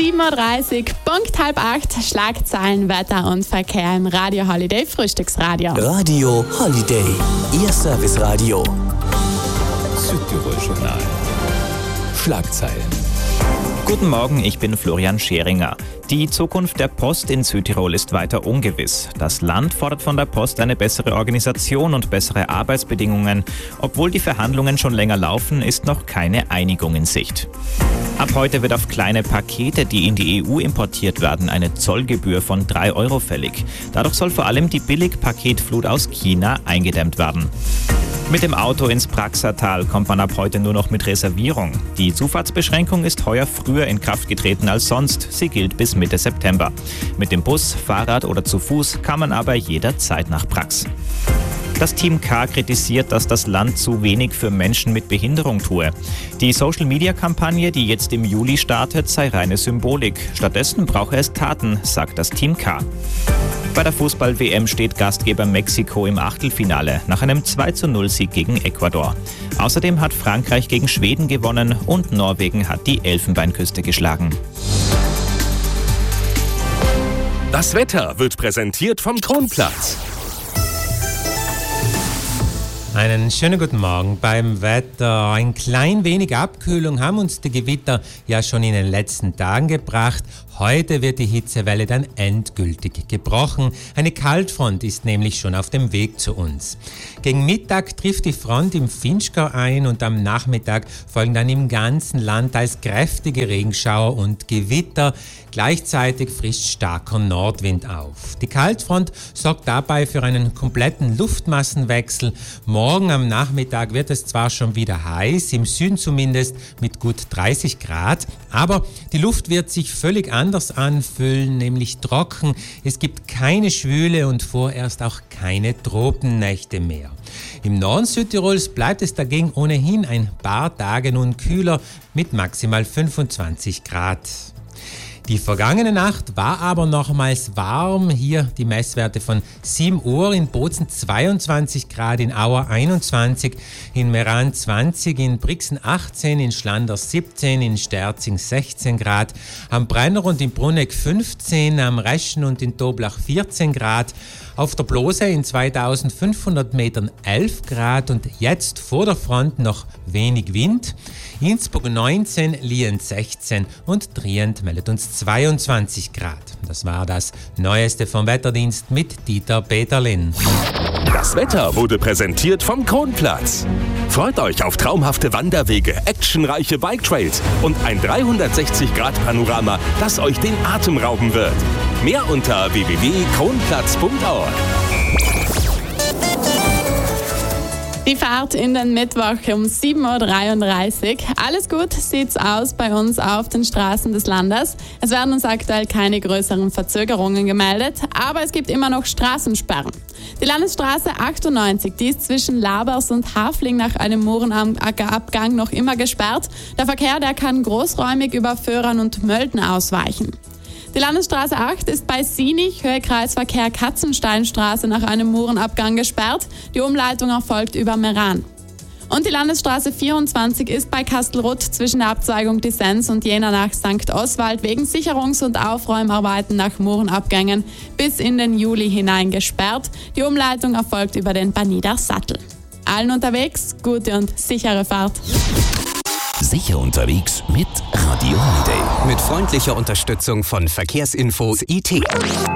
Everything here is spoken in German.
7.30 Uhr, Punkt 7:30, Schlagzeilen, Wetter und Verkehr im Radio Holiday Frühstücksradio. Radio Holiday, Ihr Serviceradio. Südtirol Journal. Schlagzeilen. Guten Morgen, ich bin Florian Scheringer. Die Zukunft der Post in Südtirol ist weiter ungewiss. Das Land fordert von der Post eine bessere Organisation und bessere Arbeitsbedingungen. Obwohl die Verhandlungen schon länger laufen, ist noch keine Einigung in Sicht. Ab heute wird auf kleine Pakete, die in die EU importiert werden, eine Zollgebühr von 3 Euro fällig. Dadurch soll vor allem die Billigpaketflut aus China eingedämmt werden. Mit dem Auto ins Praxertal kommt man ab heute nur noch mit Reservierung. Die Zufahrtsbeschränkung ist heuer früher in Kraft getreten als sonst. Sie gilt bis Mitte September. Mit dem Bus, Fahrrad oder zu Fuß kann man aber jederzeit nach Prax. Das Team K kritisiert, dass das Land zu wenig für Menschen mit Behinderung tue. Die Social-Media-Kampagne, die jetzt im Juli startet, sei reine Symbolik. Stattdessen brauche es Taten, sagt das Team K. Bei der Fußball-WM steht Gastgeber Mexiko im Achtelfinale nach einem 2:0-Sieg gegen Ecuador. Außerdem hat Frankreich gegen Schweden gewonnen und Norwegen hat die Elfenbeinküste geschlagen. Das Wetter wird präsentiert vom Kronplatz. Einen schönen guten Morgen beim Wetter. Ein klein wenig Abkühlung haben uns die Gewitter ja schon in den letzten Tagen gebracht. Heute wird die Hitzewelle dann endgültig gebrochen. Eine Kaltfront ist nämlich schon auf dem Weg zu uns. Gegen Mittag trifft die Front im Vinschgau ein und am Nachmittag folgen dann im ganzen Land teils kräftige Regenschauer und Gewitter. Gleichzeitig frischt starker Nordwind auf. Die Kaltfront sorgt dabei für einen kompletten Luftmassenwechsel. Morgen am Nachmittag wird es zwar schon wieder heiß, im Süden zumindest mit gut 30 Grad, aber die Luft wird sich völlig anders anfühlen, nämlich trocken. Es gibt keine Schwüle und vorerst auch keine Tropennächte mehr. Im Norden Südtirols bleibt es dagegen ohnehin ein paar Tage nun kühler mit maximal 25 Grad. Die vergangene Nacht war aber nochmals warm. Hier die Messwerte von 7 Uhr in Bozen 22 Grad, in Auer 21, in Meran 20, in Brixen 18, in Schlanders 17, in Sterzing 16 Grad, am Brenner und in Bruneck 15, am Reschen und in Toblach 14 Grad, auf der Blose in 2500 Metern 11 Grad und jetzt vor der Front noch wenig Wind. Innsbruck 19, Lienz 16 und Trient meldet uns 22 Grad. Das war das Neueste vom Wetterdienst mit Dieter Peterlin. Das Wetter wurde präsentiert vom Kronplatz. Freut euch auf traumhafte Wanderwege, actionreiche Biketrails und ein 360-Grad-Panorama, das euch den Atem rauben wird. Mehr unter www.kronplatz.org. Die Fahrt in den Mittwoch um 7.33 Uhr. Alles gut sieht's aus bei uns auf den Straßen des Landes. Es werden uns aktuell keine größeren Verzögerungen gemeldet, aber es gibt immer noch Straßensperren. Die Landesstraße 98, die ist zwischen Labers und Hafling nach einem Murenabgang noch immer gesperrt. Der Verkehr, der kann großräumig über Föhrern und Mölden ausweichen. Die Landesstraße 8 ist bei Sinich, Höhe Kreisverkehr Katzensteinstraße nach einem Murenabgang gesperrt. Die Umleitung erfolgt über Meran. Und die Landesstraße 24 ist bei Kastelruth zwischen der Abzweigung Dissens und Jena nach St. Oswald wegen Sicherungs- und Aufräumarbeiten nach Murenabgängen bis in den Juli hinein gesperrt. Die Umleitung erfolgt über den Banider Sattel. Allen unterwegs, gute und sichere Fahrt. Sicher unterwegs mit Radio Holiday. Mit freundlicher Unterstützung von Verkehrsinfos IT.